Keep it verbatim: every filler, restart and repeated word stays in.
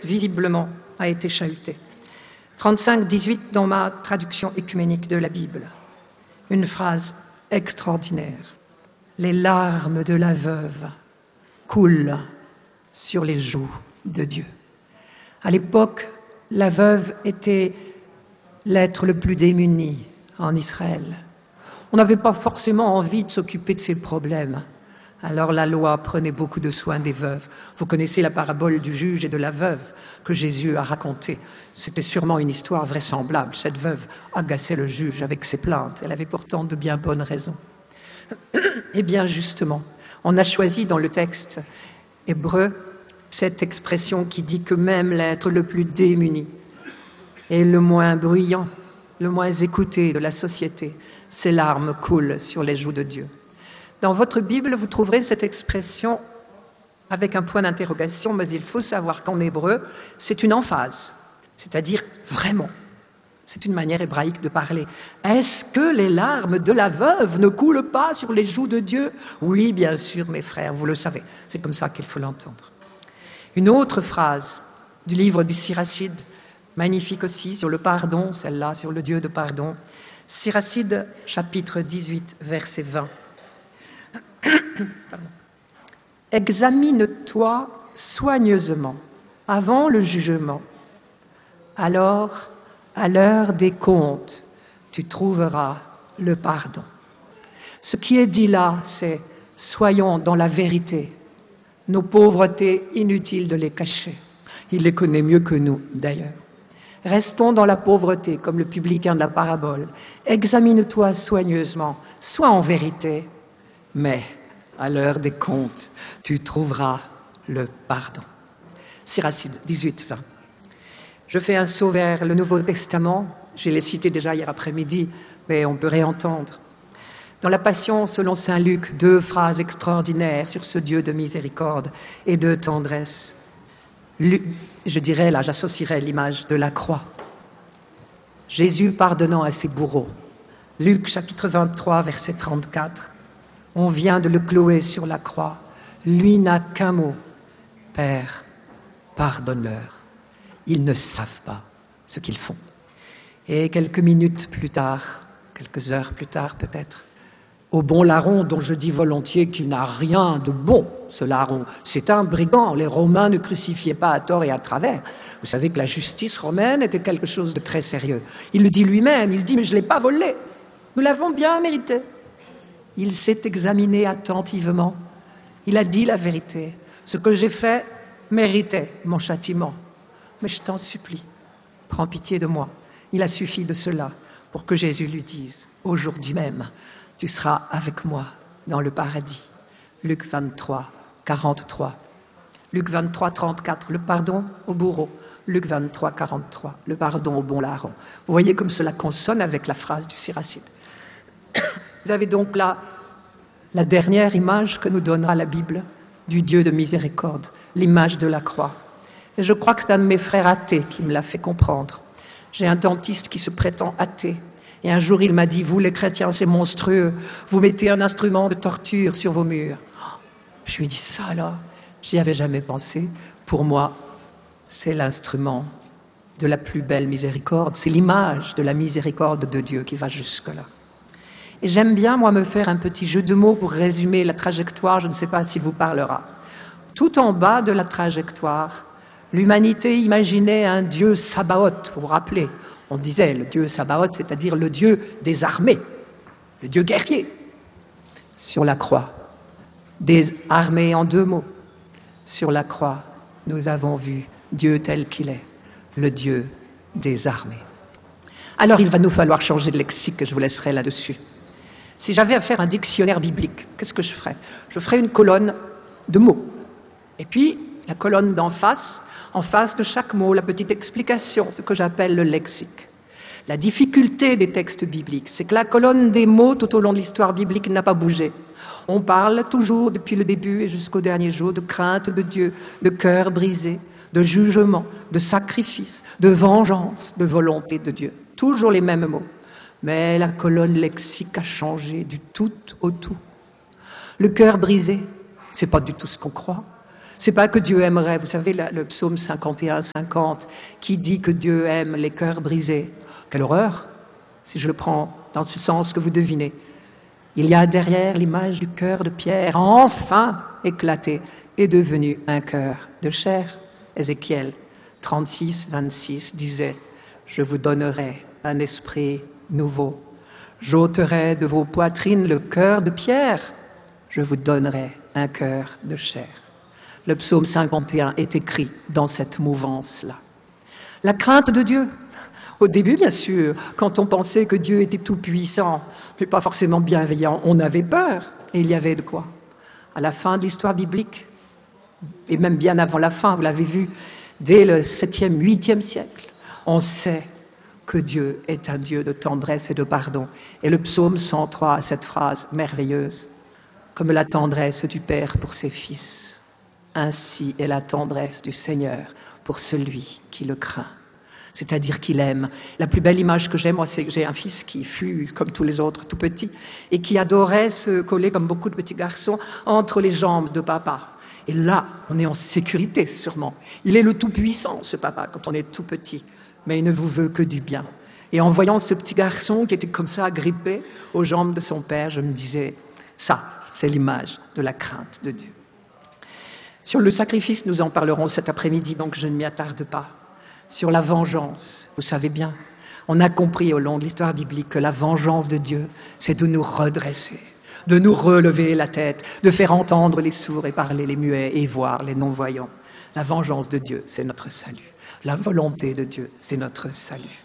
texte, visiblement, a été chahuté. trente-cinq dix-huit dans ma traduction écuménique de la Bible. Une phrase extraordinaire. Les larmes de la veuve coulent sur les joues de Dieu. À l'époque, la veuve était l'être le plus démuni en Israël. On n'avait pas forcément envie de s'occuper de ses problèmes. Alors la loi prenait beaucoup de soin des veuves. Vous connaissez la parabole du juge et de la veuve que Jésus a racontée. C'était sûrement une histoire vraisemblable. Cette veuve agaçait le juge avec ses plaintes. Elle avait pourtant de bien bonnes raisons. Eh bien, justement, on a choisi dans le texte hébreu cette expression qui dit que même l'être le plus démuni et le moins bruyant, le moins écouté de la société, ses larmes coulent sur les joues de Dieu. Dans votre Bible, vous trouverez cette expression avec un point d'interrogation, mais il faut savoir qu'en hébreu, c'est une emphase, c'est-à-dire vraiment. C'est une manière hébraïque de parler. Est-ce que les larmes de la veuve ne coulent pas sur les joues de Dieu? Oui, bien sûr, mes frères, vous le savez. C'est comme ça qu'il faut l'entendre. Une autre phrase du livre du Siracide, magnifique aussi, sur le pardon, celle-là, sur le Dieu de pardon. Siracide, chapitre dix-huit, verset vingt. Examine-toi soigneusement avant le jugement. Alors, à l'heure des comptes, tu trouveras le pardon. Ce qui est dit là, c'est « soyons dans la vérité ». Nos pauvretés, inutiles de les cacher. Il les connaît mieux que nous, d'ailleurs. Restons dans la pauvreté, comme le publicain de la parabole. Examine-toi soigneusement, sois en vérité, mais à l'heure des comptes, tu trouveras le pardon. Siracide dix-huit vingt. Je fais un saut vers le Nouveau Testament. Je l'ai cité déjà hier après-midi, mais on peut réentendre. Dans la Passion, selon saint Luc, deux phrases extraordinaires sur ce Dieu de miséricorde et de tendresse. Je dirais, là, j'associerais l'image de la croix. Jésus pardonnant à ses bourreaux. Luc, chapitre vingt-trois, verset trente-quatre. On vient de le clouer sur la croix. Lui n'a qu'un mot. Père, pardonne-leur. Ils ne savent pas ce qu'ils font. Et quelques minutes plus tard, quelques heures plus tard peut-être, au bon larron, dont je dis volontiers qu'il n'a rien de bon, ce larron. C'est un brigand. Les Romains ne crucifiaient pas à tort et à travers. Vous savez que la justice romaine était quelque chose de très sérieux. Il le dit lui-même, il dit « mais je ne l'ai pas volé, nous l'avons bien mérité ». Il s'est examiné attentivement. Il a dit la vérité. Ce que j'ai fait méritait mon châtiment. Mais je t'en supplie, prends pitié de moi. Il a suffi de cela pour que Jésus lui dise « aujourd'hui même, tu seras avec moi dans le paradis ». Luc vingt-trois, quarante-trois. Luc vingt-trois, trente-quatre, le pardon au bourreau. Luc vingt-trois, quarante-trois, le pardon au bon larron. Vous voyez comme cela consonne avec la phrase du Siracide. Vous avez donc là la dernière image que nous donnera la Bible du Dieu de miséricorde, l'image de la croix. Et je crois que c'est un de mes frères athées qui me l'a fait comprendre. J'ai un dentiste qui se prétend athée. Et un jour, il m'a dit, vous les chrétiens, c'est monstrueux, vous mettez un instrument de torture sur vos murs. Je lui ai dit, ça là, j'y avais jamais pensé. Pour moi, c'est l'instrument de la plus belle miséricorde, c'est l'image de la miséricorde de Dieu qui va jusque-là. Et j'aime bien, moi, me faire un petit jeu de mots pour résumer la trajectoire, je ne sais pas si vous parlera. Tout en bas de la trajectoire, l'humanité imaginait un Dieu Sabaoth, vous vous rappelez. On disait le Dieu Sabaoth, c'est-à-dire le Dieu des armées, le Dieu guerrier. Sur la croix, des armées en deux mots. Sur la croix, nous avons vu Dieu tel qu'il est, le Dieu des armées. Alors il va nous falloir changer de lexique, et je vous laisserai là-dessus. Si j'avais à faire un dictionnaire biblique, qu'est-ce que je ferais? Je ferais une colonne de mots. Et puis, la colonne d'en face, en face de chaque mot, la petite explication, ce que j'appelle le lexique. La difficulté des textes bibliques, c'est que la colonne des mots tout au long de l'histoire biblique n'a pas bougé. On parle toujours, depuis le début et jusqu'au dernier jour, de crainte de Dieu, de cœur brisé, de jugement, de sacrifice, de vengeance, de volonté de Dieu. Toujours les mêmes mots. Mais la colonne lexique a changé du tout au tout. Le cœur brisé, c'est pas du tout ce qu'on croit. C'est pas que Dieu aimerait, vous savez, le psaume cinquante et un, cinquante, qui dit que Dieu aime les cœurs brisés. Quelle horreur, si je le prends dans ce sens que vous devinez. Il y a derrière l'image du cœur de Pierre, enfin éclaté, et devenu un cœur de chair. Ézéchiel trente-six, vingt-six disait « Je vous donnerai un esprit nouveau. J'ôterai de vos poitrines le cœur de pierre. Je vous donnerai un cœur de chair. » Le psaume cinquante et un est écrit dans cette mouvance-là. La crainte de Dieu. Au début, bien sûr, quand on pensait que Dieu était tout-puissant, mais pas forcément bienveillant, on avait peur. Et il y avait de quoi. À la fin de l'histoire biblique, et même bien avant la fin, vous l'avez vu, dès le septième, huitième siècle, on sait que Dieu est un Dieu de tendresse et de pardon. Et le psaume cent trois a cette phrase merveilleuse. « Comme la tendresse du Père pour ses fils, ainsi est la tendresse du Seigneur pour celui qui le craint. » C'est-à-dire qu'il aime. La plus belle image que j'ai, moi, c'est que j'ai un fils qui fut, comme tous les autres, tout petit, et qui adorait se coller, comme beaucoup de petits garçons, entre les jambes de papa. Et là, on est en sécurité, sûrement. Il est le tout-puissant, ce papa, quand on est tout petit, mais il ne vous veut que du bien. Et en voyant ce petit garçon qui était comme ça, agrippé aux jambes de son père, je me disais, ça, c'est l'image de la crainte de Dieu. Sur le sacrifice, nous en parlerons cet après-midi, donc je ne m'y attarde pas. Sur la vengeance, vous savez bien, on a compris au long de l'histoire biblique que la vengeance de Dieu, c'est de nous redresser, de nous relever la tête, de faire entendre les sourds et parler les muets et voir les non-voyants. La vengeance de Dieu, c'est notre salut. La volonté de Dieu, c'est notre salut.